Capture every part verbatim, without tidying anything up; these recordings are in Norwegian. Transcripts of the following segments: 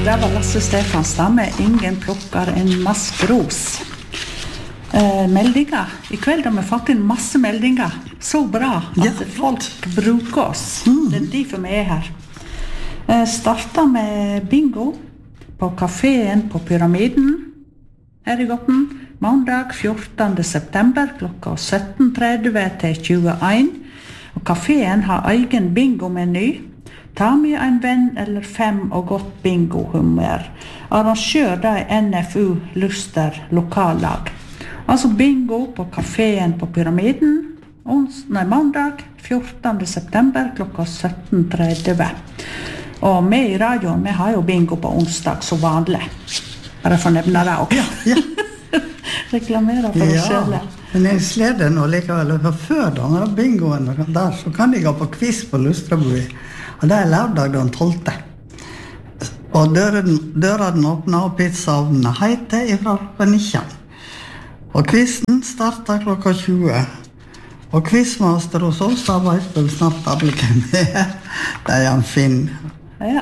det var Lasse Stefanstad med Ingen plukker en maskros. Eh, meldinger. I kveld har vi fått inn masse meldinger. Så bra at ja, folk bruker oss. Mm. Det er derfor vi er her. Eh, startet med bingo på kaféen på Pyramiden her i Gotten. Mandag fjortende september klokka sytten tretti til tjueen. Og kaféen har egen bingo-meny. Ta med en venn eller fem og godt bingo-humør. Arrangør da i N F U Luster lokallag. Altså bingo på kaféen på Pyramiden. Ons, nei, mandag fjortende september klokka sytten tretti. Og vi i radioen, vi har jo bingo på onsdag så vanlig. Bare for å nevne det også. Ja, ja. Reklamere for oss selv. Ja, men jeg sleder nå likevel. Før denne bingoen der, så kan de gå på quiz på Lustrabui. Og det er lørdag den tolvte. Og døren, døren åpner og pizzaovnene heter ifra nitten. Og quizen starter klokka tjue. Og quizmaster hos oss, da vet vel snart alle hvem det er. Det er en Finn. Ja.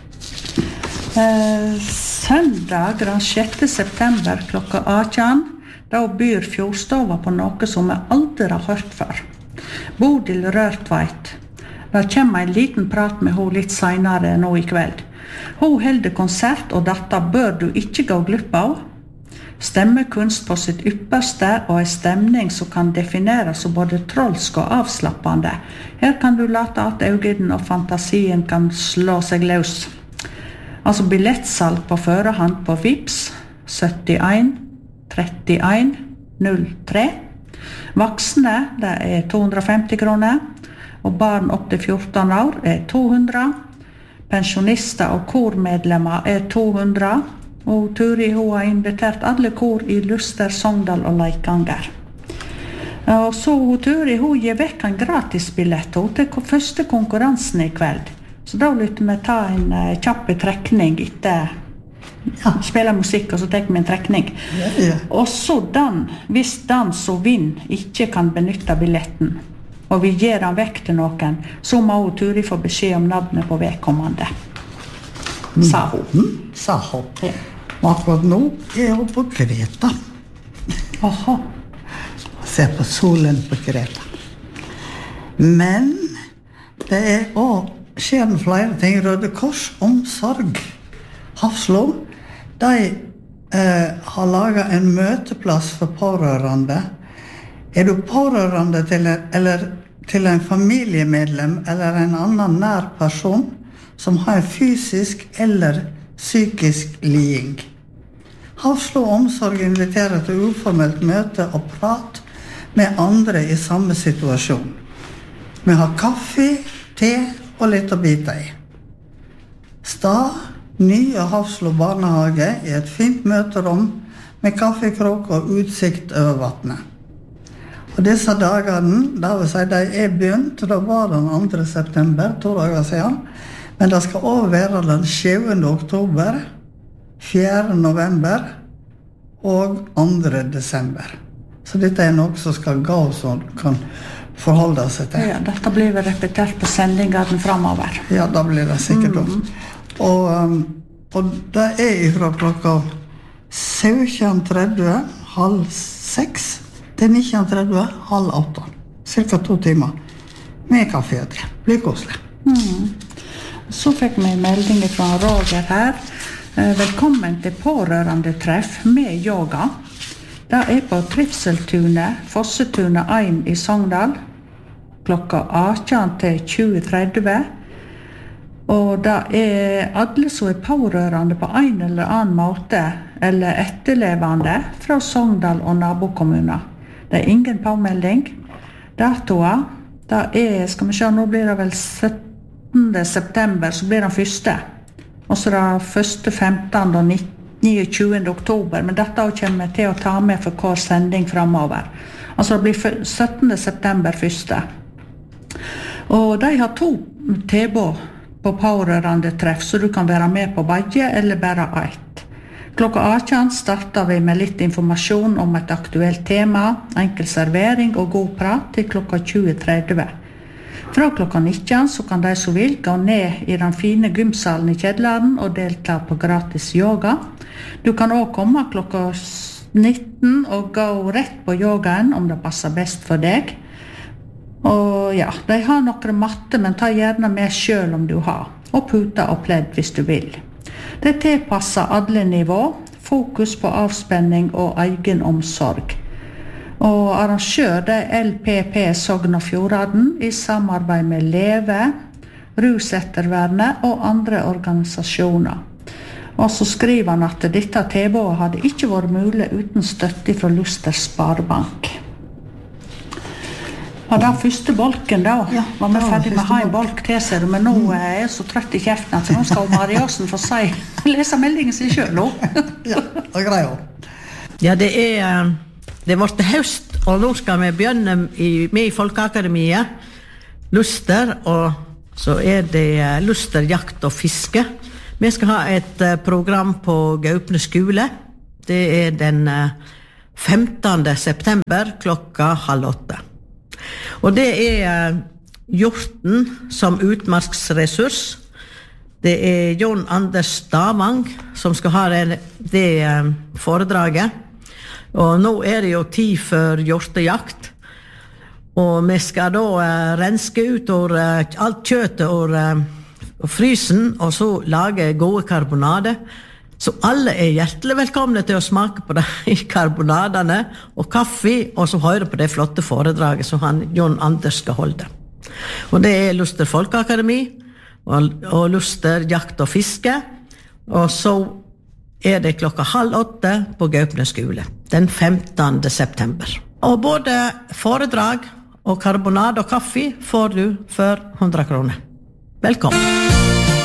Eh, søndag den sjette september klokka atten, da byr Fjordstova på noe som jeg aldri har hørt før. Bodil Rørtveit. Det kommer en liten prat med henne litt senere nå i kveld. Hun holder konsert, og dette bør du ikke gå glipp av. Stemmekunst på sitt ypperste, og en stemning som kan defineres som både trolsk og avslappende. Her kan du late at øynene og fantasien kan slå seg løs. Altså billettsalg på førehånd på Vips syttien trettien null tre. Voksne, det er to hundre og femti kroner. Og barn opp til fjorten år er to hundre. Pensjonister og kormedlemmer er to hundre. Og Turi hun har invitert alle kor i Luster, Sogndal og Leikanger. Og så Turi hun gir vekk en gratisbillett til første konkurransen i kveld. Så da lytter vi ta en uh, kjappe trekning etter ja. Spiller musikk, og så tar vi en trekning. Ja, ja. Og så den, hvis den som vinner ikke kan benytte billetten, og vi gir den vekk til noen, så må hun Turi få beskjed om navnet på vedkommende. Mm. Sa hun. Mm. Sa hun. Ja. Og akkurat nå er hun på Kreta. Aha. Se på solen på Kreta. Men det er også skjer det flere ting. Røde Kors omsorg. Hafslo, de eh, har laget en møteplass for pårørende. Er du pårørende til en, eller til en familiemedlem eller en annen nær person som har fysisk eller psykisk liding? Hafslo Omsorg inviterer til uformelt møte og prat med andre i samme situasjon. Vi har kaffe, te og litt å bite i. Stad, nye Hafslo barnehage i et fint møterom med kaffekrok og utsikt over vattnet. Og disse dagene, da vil si de er begynt, da var den andre september, to dager siden, men det skal også være den sjuende oktober, fjerde november og andre desember. Så dette er noe som skal gå som kan forholde seg til. Ja, dette blir vel repetert på sendingene fremover. Ja, da blir det sikkert også. Mm. Og, um, og det er fra klokka sytten tretti, halv seks, til nitten tretti, halv åtte. Cirka to timer med kaffe og te. Blir koselig. Mm. Så fikk vi en melding fra Roger her. Velkommen til pårørende treff med yoga. Det er på Trivseltunet, Fossetunet ett i Sogndal, klokka atten til tjue tretti. Og det er alle som er pårørende på en eller annen måte, eller etterlevende fra Sogndal og nabokommuner. Det er ingen påmelding. Datoer, det er, skal vi se, nå blir det vel syttende september, så blir det første. Og så er det første, femtende og niogtjuende oktober, men dette kommer vi til å ta med for hver sending fremover. Altså det blir syttende september første. Og de har to tilbud på pårørende treff, så du kan være med på begge eller bare ett. Klokka atten starter vi med litt informasjon om et aktuelt tema, enkel servering og god prat til klokka tjue tretti. Fra klokka nitten så kan de som vil gå ned i den fine gymsalen i kjedleren og delta på gratis yoga. Du kan også komme klokka nitten og gå rett på yogaen om det passer best for deg. Og ja, de har noen matte, men ta gjerne med selv om du har, og puta og pledd hvis du vil. Det tilpasser alle nivå, fokus på avspenning og egen omsorg. Og arrangør det L P P Sogn og Fjordane i samarbeid med Leve, Rusettervernet og andre organisasjoner. Og så skriver han at dette tilbudet hadde ikke vært mulig uten støtte fra Luster Sparebank. Og den første bolken da, Ja, var vi det var ferdig med første å ha en bolk. bolk til seg, men nå er jeg så trøtt i kjeften at nå skal Mariasen få si, lese meldingen sin selv nå. Ja, det er greier. Ja, det er det er vårt høst, og nå skal vi begynne i, med i Folkeakademiet, Luster, og så er det Luster, jakt og fiske. Vi skal ha et program på Gaupne skole. Det er den femtende september klokka halv åtte. Og det er hjorten som utmarksressurs. Det er Jon Anders Stavang som skal ha det, det foredraget. Og nå er det jo tid for hjortejakt. Og vi skal da uh, renske ut or, uh, alt kjøttet og uh, frysen, og så lage gode karbonader. Så alle er hjertelig velkomne til å smake på de karbonadene og kaffe, og så høre på det flotte foredraget som han, Jon Anders skal holde. Og det er Luster Folkeakademi, og, og Luster jakt og fiske, og så er det klokka halv åtte på Gaupne skole, den femtende september. Og både foredrag og karbonade og kaffe får du for hundre kroner. Velkommen!